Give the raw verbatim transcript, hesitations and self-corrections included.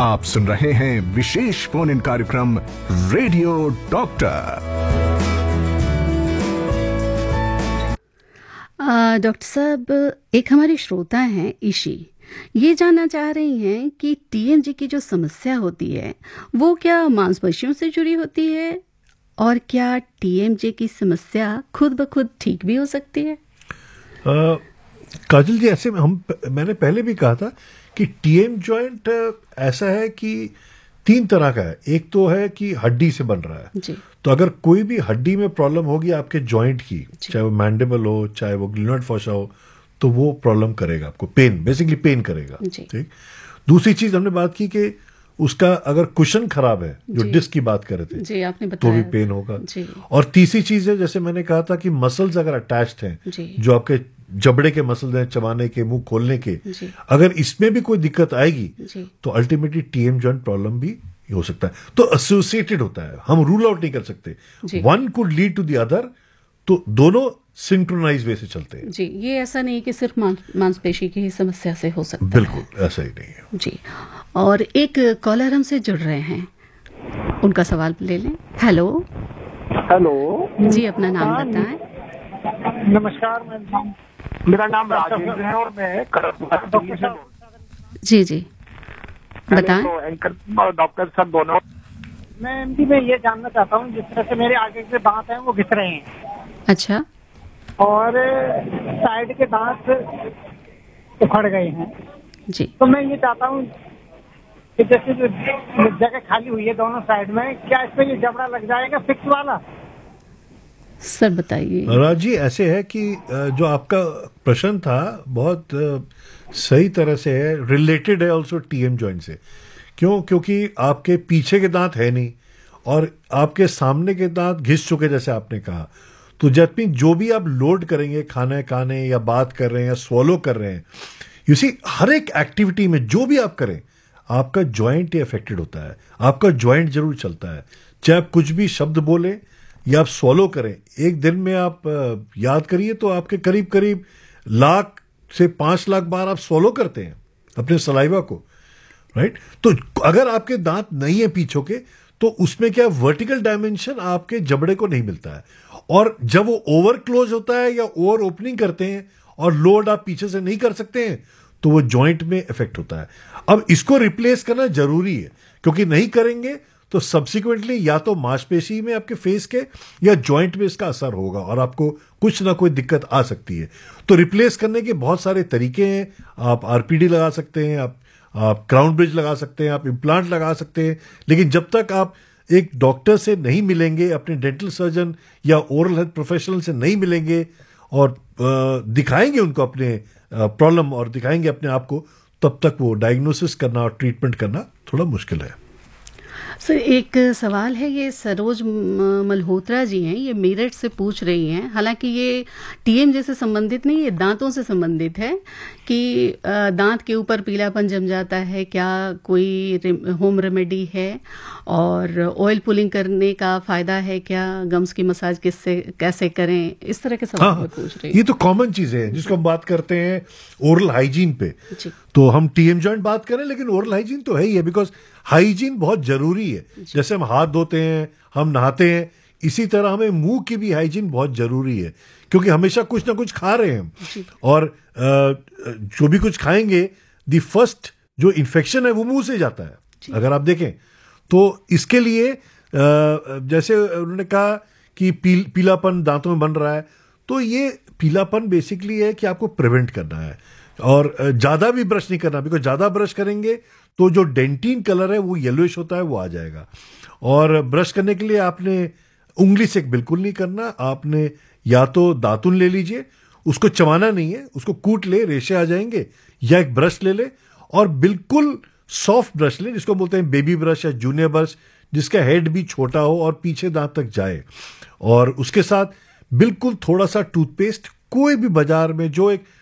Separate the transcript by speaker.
Speaker 1: आप सुन रहे हैं विशेष फोन इन कार्यक्रम रेडियो डॉक्टर।
Speaker 2: डॉक्टर साहब, एक हमारी श्रोता हैं ईशी, ये जानना चाह रही हैं कि टीएमजे की जो समस्या होती है वो क्या मांसपेशियों से जुड़ी होती है और क्या टीएमजे की समस्या खुद ब खुद ठीक भी हो सकती है?
Speaker 3: आ, काजल जी, ऐसे में हम मैंने पहले भी कहा था कि टीएम जॉइंट ऐसा है कि तीन तरह का है। एक तो है कि हड्डी से बन रहा है
Speaker 2: जी।
Speaker 3: तो अगर कोई भी हड्डी में प्रॉब्लम होगी आपके जॉइंट की, चाहे वो मैंडिबल हो चाहे वो ग्लिनोइड फॉसा हो, तो वो प्रॉब्लम करेगा, आपको पेन, बेसिकली पेन करेगा। ठीक। दूसरी चीज हमने बात की कि उसका अगर कुशन खराब है, जो डिस्क की बात कर रहे थे
Speaker 2: जी, आपने
Speaker 3: तो
Speaker 2: बताया
Speaker 3: भी पेन होगा
Speaker 2: जी।
Speaker 3: और तीसरी चीज है, जैसे मैंने कहा था कि मसल्स अगर अटैच्ड हैं, जो आपके जबड़े के मसल्स हैं, चबाने के, मुंह खोलने के, अगर इसमें भी कोई दिक्कत आएगी तो अल्टीमेटली टीएम जॉइंट प्रॉब्लम भी हो सकता है। तो एसोसिएटेड होता है, हम रूल आउट नहीं कर सकते। One could lead to the other, तो दोनों सिंक्रोनाइज वे से चलते हैं
Speaker 2: जी। ये ऐसा नहीं कि सिर्फ मांसपेशी की ही समस्या से हो सकता है।
Speaker 3: बिल्कुल ऐसा ही नहीं है
Speaker 2: जी। और एक कॉलर हमसे जुड़ रहे हैं, उनका सवाल ले लें। हेलो
Speaker 4: हेलो
Speaker 2: जी, अपना नाम बताएं।
Speaker 4: नमस्कार, मैं मेरा नाम राजेंद्र है और मैं दिल्ली से।
Speaker 2: जी जी, बताएं।
Speaker 4: तो एंकर डॉक्टर साहब दोनों, मैं एमडी में ये जानना चाहता हूँ, जिस तरह से मेरे आगे के दांत हैं वो घिस रहे हैं।
Speaker 2: अच्छा।
Speaker 4: और साइड के दांत उखड़ गए हैं
Speaker 2: जी।
Speaker 4: तो मैं ये चाहता हूँ कि जैसे जो जगह खाली हुई है दोनों साइड में, क्या इसमें ये जबड़ा लग जाएगा फिक्स वाला?
Speaker 2: सर बताइए।
Speaker 3: राज जी, ऐसे है कि जो आपका प्रश्न था बहुत सही तरह से है, रिलेटेड है ऑल्सो टीएम जॉइंट से। क्यों? क्योंकि आपके पीछे के दांत है नहीं और आपके सामने के दांत घिस चुके, जैसे आपने कहा। तो जब भी जो भी आप लोड करेंगे, खाना खाने या बात कर रहे हैं या स्वॉलो कर रहे हैं, यू सी हर एक एक्टिविटी में जो भी आप करें आपका जॉइंट अफेक्टेड होता है, आपका जॉइंट जरूर चलता है। चाहे आप कुछ भी शब्द बोलें या आप स्वॉलो करें, एक दिन में आप याद करिए तो आपके करीब करीब लाख से पांच लाख बार आप स्वॉलो करते हैं अपने सलाइवा को, राइट? तो अगर आपके दांत नहीं है पीछे के, तो उसमें क्या वर्टिकल डायमेंशन आपके जबड़े को नहीं मिलता है, और जब वो ओवर क्लोज होता है या ओवर ओपनिंग करते हैं और लोड आप पीछे से नहीं कर सकते हैं, तो वो जॉइंट में इफेक्ट होता है। अब इसको रिप्लेस करना जरूरी है, क्योंकि नहीं करेंगे तो सब्सिक्वेंटली या तो मांसपेशी में आपके फेस के या जॉइंट में इसका असर होगा और आपको कुछ ना कोई दिक्कत आ सकती है। तो रिप्लेस करने के बहुत सारे तरीके हैं। आप आरपीडी लगा सकते हैं, आप आप क्राउन ब्रिज लगा सकते हैं, आप इम्प्लांट लगा सकते हैं, लेकिन जब तक आप एक डॉक्टर से नहीं मिलेंगे, अपने डेंटल सर्जन या ओरल हेल्थ प्रोफेशनल से नहीं मिलेंगे और दिखाएंगे उनको अपने प्रॉब्लम और दिखाएंगे अपने आप को, तब तक वो डायग्नोसिस करना और ट्रीटमेंट करना थोड़ा मुश्किल है।
Speaker 2: सर, एक सवाल है, ये सरोज मल्होत्रा जी हैं, ये मेरठ से पूछ रही हैं। हालांकि ये टीएमजे से संबंधित नहीं, ये दांतों से संबंधित है कि दांत के ऊपर पीलापन जम जाता है, क्या कोई होम रेमेडी है, और ऑयल पुलिंग करने का फायदा है क्या, गम्स की मसाज किससे कैसे करें, इस तरह के सवाल
Speaker 3: हाँ,
Speaker 2: पूछ रही हैं।
Speaker 3: ये तो कॉमन चीजें हैं जिसको हम बात करते हैं ओरल हाइजीन पे। तो हम टीएम जॉइंट बात करें, लेकिन ओरल हाइजीन तो है ही है, बिकॉज हाइजीन बहुत जरूरी है। जैसे हम हाथ धोते हैं, हम नहाते हैं, इसी तरह हमें मुंह की भी हाइजीन बहुत जरूरी है, क्योंकि हमेशा कुछ ना कुछ खा रहे हैं हम, और जो भी कुछ खाएंगे दी फर्स्ट जो इन्फेक्शन है वो मुंह से जाता है, अगर आप देखें तो। इसके लिए जैसे उन्होंने कहा कि पी, पीलापन दांतों में बन रहा है, तो ये पीलापन बेसिकली है कि आपको प्रिवेंट करना है, और ज्यादा भी ब्रश नहीं करना, बिकॉज ज्यादा ब्रश करेंगे तो जो डेंटिन कलर है वो येलोइश होता है, वो आ जाएगा। और ब्रश करने के लिए आपने उंगली से बिल्कुल नहीं करना, आपने या तो दातुन ले लीजिए, उसको चबाना नहीं है, उसको कूट ले, रेशे आ जाएंगे, या एक ब्रश ले ले और बिल्कुल सॉफ्ट ब्रश ले, जिसको बोलते हैं बेबी ब्रश या जूनियर ब्रश, जिसका हेड भी छोटा हो और पीछे दांत तक जाए। और उसके साथ बिल्कुल थोड़ा सा टूथपेस्ट, कोई भी बाजार में जो एक